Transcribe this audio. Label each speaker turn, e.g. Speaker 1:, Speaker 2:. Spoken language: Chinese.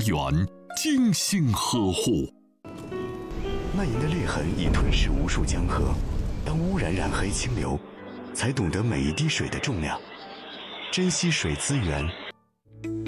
Speaker 1: 园精心呵护。
Speaker 2: 蔓延的裂痕已吞噬无数江河，当污染染黑清流，才懂得每一滴水的重量，珍惜水资源，